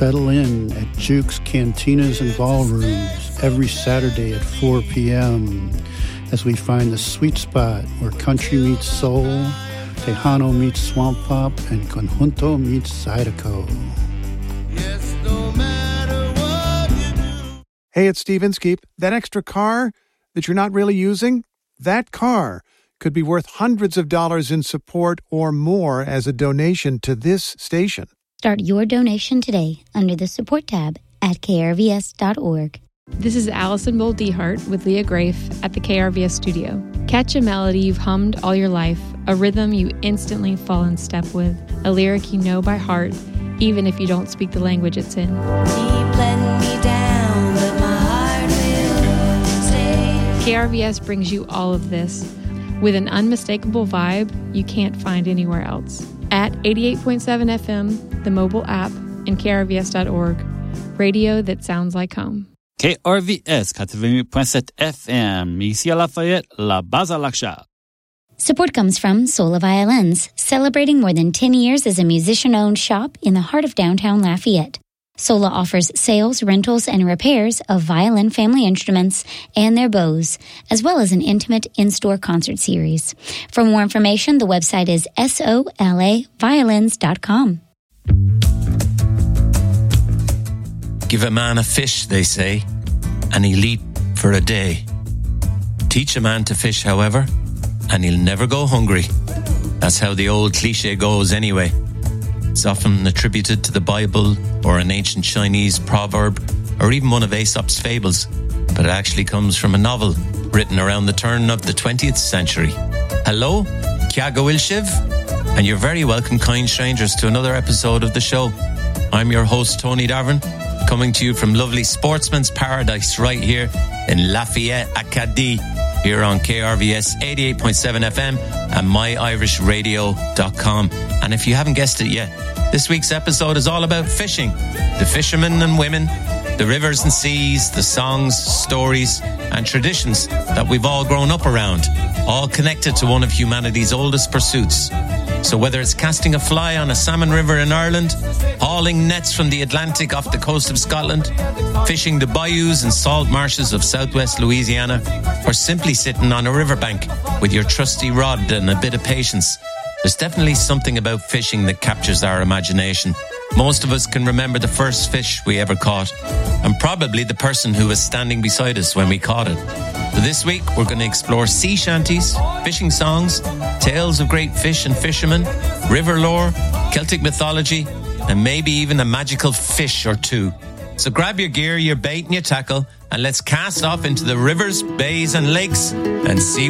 Settle in at Juke's Cantinas and Ballrooms every Saturday at 4 p.m. as we find the sweet spot where country meets soul, Tejano meets swamp pop, and conjunto meets zydeco. Yes, no matter what you do. Hey, it's Steve Inskeep. That extra car that you're not really using, that car could be worth hundreds of dollars in support or more as a donation to this station. Start your donation today under the support tab at krvs.org. This is Allison Boldehart with Leah Grafe at the KRVS studio. Catch a melody you've hummed all your life, a rhythm you instantly fall in step with, a lyric you know by heart, even if you don't speak the language it's in. Keep letting me down, but my heart will stay. KRVS brings you all of this with an unmistakable vibe you can't find anywhere else. At 88.7 FM, the mobile app, and krvs.org, radio that sounds like home. KRVS 88.7 FM, ici à Lafayette, la base à l'achat. Support comes from Sola Violins, celebrating more than 10 years as a musician-owned shop in the heart of downtown Lafayette. Sola offers sales, rentals, and repairs of violin family instruments and their bows, as well as an intimate in-store concert series. For more information, the website is solaviolins.com. Give a man a fish, they say, and he'll eat for a day. Teach a man to fish, however, and he'll never go hungry. That's how the old cliche goes anyway. It's often attributed to the Bible or an ancient Chinese proverb or even one of Aesop's fables, but it actually comes from a novel written around the turn of the 20th century. Hello, Kya Goil Shiv, and you're very welcome, kind strangers, to another episode of the show. I'm your host, Tony Davern, coming to you from lovely Sportsman's Paradise right here in Lafayette, Acadie, here on KRVS 88.7 FM and myirishradio.com. And if you haven't guessed it yet, this week's episode is all about fishing. The fishermen and women, the rivers and seas, the songs, stories, and traditions that we've all grown up around, all connected to one of humanity's oldest pursuits. So whether it's casting a fly on a salmon river in Ireland, hauling nets from the Atlantic off the coast of Scotland, fishing the bayous and salt marshes of southwest Louisiana, or simply sitting on a riverbank with your trusty rod and a bit of patience, there's definitely something about fishing that captures our imagination. Most of us can remember the first fish we ever caught, and probably the person who was standing beside us when we caught it. So this week, we're going to explore sea shanties, fishing songs, tales of great fish and fishermen, river lore, Celtic mythology, and maybe even a magical fish or two. So grab your gear, your bait and your tackle, and let's cast off into the rivers, bays and lakes and see